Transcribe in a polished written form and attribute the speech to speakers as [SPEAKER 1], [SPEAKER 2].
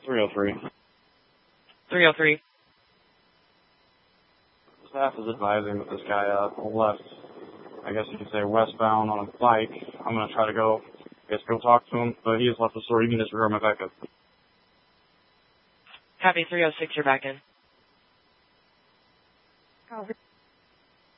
[SPEAKER 1] 303.
[SPEAKER 2] 303.
[SPEAKER 1] Staff is advising that this guy left, I guess you could say, westbound on a bike. I'm going to try to go talk to him, but he has left the store. You can disregard my backup.
[SPEAKER 2] Copy 306, you're back in.
[SPEAKER 3] Copy.